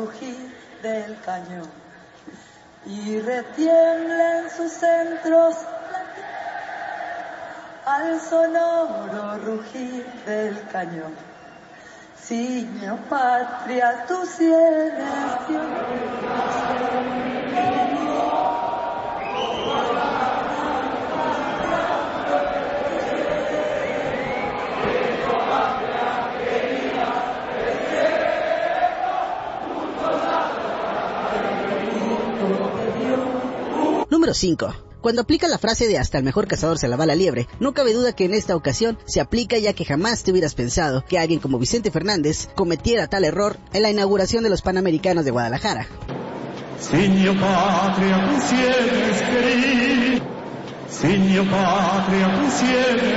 rugir del cañón y retiembla en sus centros al sonoro rugir del cañón. Ciño patria, tu sienes Número 5. Cuando aplica la frase de hasta el mejor cazador se la va la liebre, no cabe duda que en esta ocasión se aplica, ya que jamás te hubieras pensado que alguien como Vicente Fernández cometiera tal error en la inauguración de los Panamericanos de Guadalajara. Signor patria, tu sienes querido. Signor patria, tu sienes